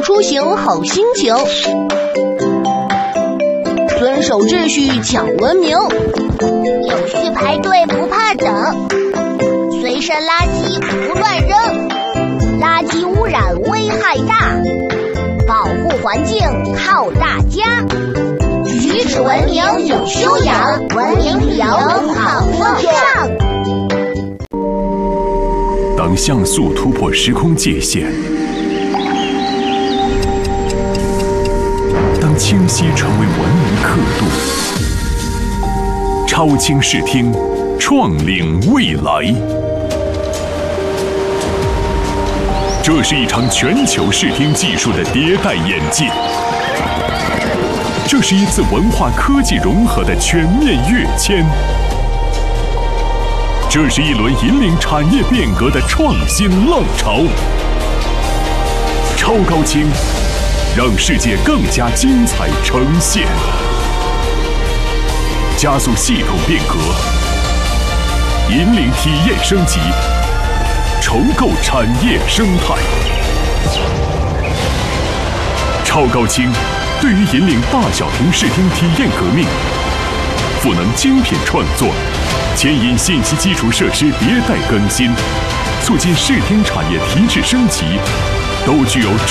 出行好心情，遵守秩序讲文明， 有序排队不怕等，随身垃圾不乱扔，垃圾污染危害大，保护环境靠大家，举止文明有修养，文明旅游好风尚。 当像素突破时空界限，当清晰成为文明刻度，超清视听，创领未来。这是一场全球视听技术的迭代演进，这是一次文化科技融合的全面跃迁，这是一轮引领产业变革的创新浪潮。超高清，让世界更加精彩呈现，加速系统变革，引领体验升级，重构产业生态。超高清对于引领大小屏视听体验革命，赋能精品创作，牵引信息基础设施迭代更新，促进视听产业提质升级，都具有